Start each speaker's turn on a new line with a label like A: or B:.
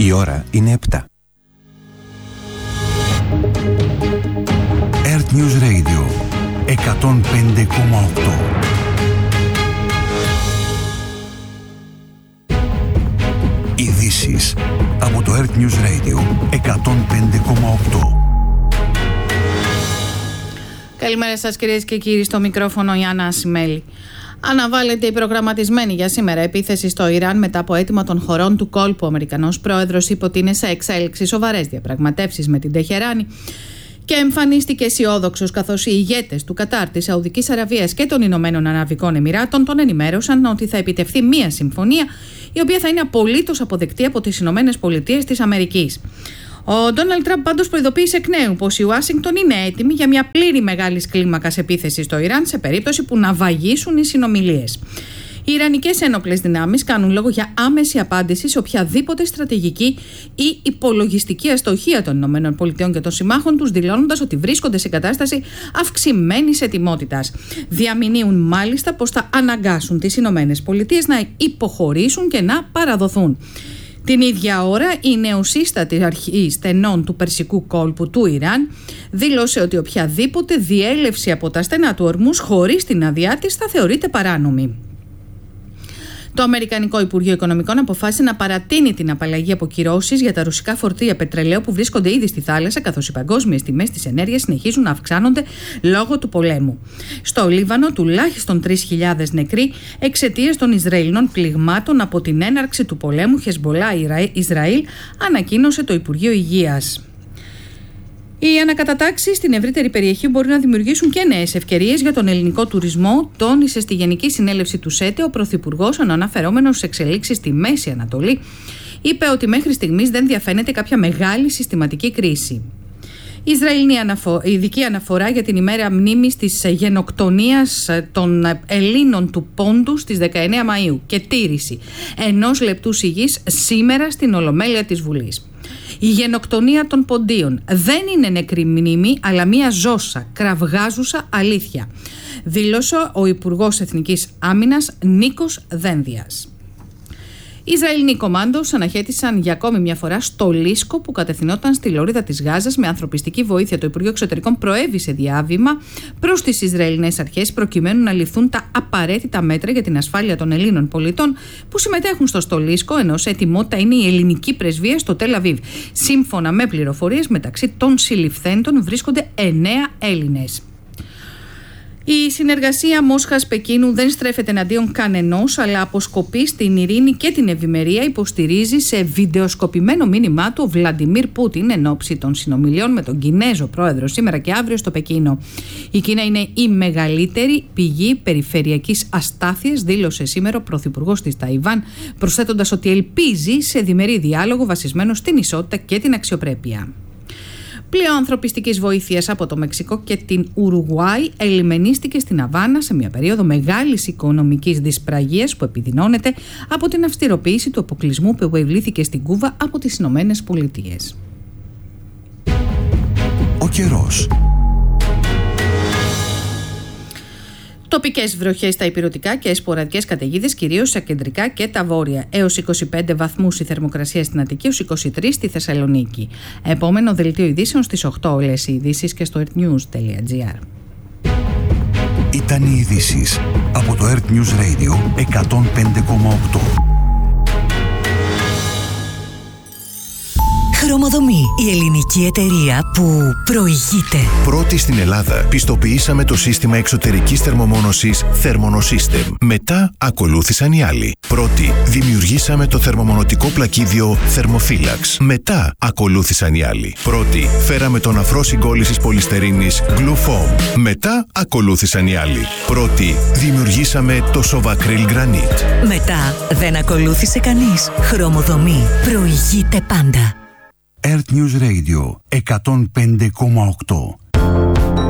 A: Η ώρα είναι 7. Earth News Radio 105,8. Ειδήσεις από το Earth News Radio 105,8.
B: Καλημέρα σας κυρίες και κύριοι, στο μικρόφωνο Ιάννα Ασημέλη. Αναβάλλεται η προγραμματισμένη για σήμερα επίθεση στο Ιράν μετά από αίτημα των χωρών του κόλπου. Ο Αμερικανός πρόεδρος είπε ότι είναι σε εξέλιξη σοβαρές διαπραγματεύσεις με την Τεχεράνη και εμφανίστηκε αισιόδοξος, καθώς οι ηγέτες του Κατάρ, της Σαουδικής Αραβίας και των Ηνωμένων Αραβικών Εμιράτων τον ενημέρωσαν ότι θα επιτευχθεί μία συμφωνία η οποία θα είναι απολύτως αποδεκτή από τις Ηνωμένες Πολιτείες της Αμερικής. Ο Ντόναλντ Τραμπ πάντως προειδοποίησε εκ νέου πως η Ουάσιγκτον είναι έτοιμη για μια πλήρη μεγάλης κλίμακας επίθεση στο Ιράν σε περίπτωση που να βαγίσουν οι συνομιλίες. Οι Ιρανικές ένοπλες δυνάμεις κάνουν λόγο για άμεση απάντηση σε οποιαδήποτε στρατηγική ή υπολογιστική αστοχία των ΗΠΑ και των συμμάχων τους, δηλώνοντας ότι βρίσκονται σε κατάσταση αυξημένης ετοιμότητας. Διαμηνύουν μάλιστα πως θα αναγκάσουν τις ΗΠΑ να υποχωρήσουν και να παραδοθούν. Την ίδια ώρα, η νεοσύστατη αρχή στενών του Περσικού κόλπου του Ιράν δήλωσε ότι οποιαδήποτε διέλευση από τα στενά του Ορμούς χωρίς την άδειά της θα θεωρείται παράνομη. Το Αμερικανικό Υπουργείο Οικονομικών αποφάσισε να παρατείνει την απαλλαγή από κυρώσεις για τα ρωσικά φορτία πετρελαίου που βρίσκονται ήδη στη θάλασσα, καθώς οι παγκόσμιες τιμές της ενέργειας συνεχίζουν να αυξάνονται λόγω του πολέμου. Στο Λίβανο, τουλάχιστον 3.000 νεκροί εξαιτίας των Ισραηλινών πληγμάτων από την έναρξη του πολέμου Χεσμπολά-Ισραήλ, ανακοίνωσε το Υπουργείο Υγείας. Οι ανακατατάξεις στην ευρύτερη περιοχή μπορεί να δημιουργήσουν και νέες ευκαιρίες για τον ελληνικό τουρισμό, τόνισε στη Γενική Συνέλευση του ΣΕΤΕ ο Πρωθυπουργός, αναφερόμενος σε εξελίξεις στη Μέση Ανατολή. Είπε ότι μέχρι στιγμής δεν διαφαίνεται κάποια μεγάλη συστηματική κρίση. Η Ισραηλινή ειδική αναφορά για την ημέρα μνήμης της γενοκτονίας των Ελλήνων του Πόντου στις 19 Μαΐου και τήρηση 1 λεπτού σιγής σήμερα στην Ολομέλεια της Βουλής. Η γενοκτονία των Ποντίων δεν είναι νεκρή μνήμη, αλλά μια ζώσα, κραυγάζουσα αλήθεια, δήλωσε ο Υπουργός Εθνικής Άμυνας Νίκος Δένδιας. Οι Ισραηλινοί κομάντος αναχέτησαν για ακόμη μια φορά στολίσκο που κατευθυνόταν στη λωρίδα της Γάζας με ανθρωπιστική βοήθεια. Το Υπουργείο Εξωτερικών προέβησε διάβημα προς τις Ισραηλινές αρχές προκειμένου να ληφθούν τα απαραίτητα μέτρα για την ασφάλεια των Ελλήνων πολιτών που συμμετέχουν στο στολίσκο, ενώ σε ετοιμότητα είναι η ελληνική πρεσβεία στο Τελ Αβίβ. Σύμφωνα με πληροφορίες, μεταξύ των συλληφθέντων βρίσκονται 9 Έλληνες. Η συνεργασία Μόσχας-Πεκίνου δεν στρέφεται εναντίον κανενός, αλλά αποσκοπεί στην ειρήνη και την ευημερία, υποστηρίζει σε βιντεοσκοπημένο μήνυμά του ο Βλαντιμίρ Πούτιν εν ώψη των συνομιλιών με τον Κινέζο πρόεδρο σήμερα και αύριο στο Πεκίνο. Η Κίνα είναι η μεγαλύτερη πηγή περιφερειακής αστάθειας, δήλωσε σήμερα ο πρωθυπουργός της Ταϊβάν, προσθέτοντας ότι ελπίζει σε διμερή διάλογο βασισμένο στην ισότητα και την αξιοπρέπεια. Πλοίο ανθρωπιστικής βοήθειας από το Μεξικό και την Ουρουγουάη ελιμενίστηκε στην Αβάνα σε μια περίοδο μεγάλης οικονομικής δυσπραγίας που επιδεινώνεται από την αυστηροποίηση του αποκλεισμού που επιβλήθηκε στην Κούβα από τις Ηνωμένες Πολιτείες.
A: Ο καιρός.
B: Τοπικές βροχές στα ηπειρωτικά και σποραδικές καταιγίδες, κυρίως στα κεντρικά και τα βόρεια. Έως 25 βαθμούς η θερμοκρασία στην Αττική, έως 23 στη Θεσσαλονίκη. Επόμενο δελτίο ειδήσεων στις 8, όλες οι ειδήσεις και στο earthnews.gr.
A: Ήταν οι ειδήσεις από το Earth News Radio 105,8.
C: Χρωμοδομή, η ελληνική εταιρεία που προηγείται.
D: Πρώτη στην Ελλάδα, πιστοποιήσαμε το σύστημα εξωτερικής θερμομόνωσης Thermonosystem. Μετά ακολούθησαν οι άλλοι. Πρώτη, δημιουργήσαμε το θερμομονωτικό πλακίδιο Thermophilax. Μετά ακολούθησαν οι άλλοι. Πρώτη, φέραμε τον αφρό συγκόλλησης πολυστερίνης Glufoam. Μετά ακολούθησαν οι άλλοι. Πρώτη, δημιουργήσαμε το Sovacryl Granite.
C: Μετά δεν ακολούθησε κανείς. Χρωμοδομή, προηγείται πάντα.
A: Earth News Radio 105,8.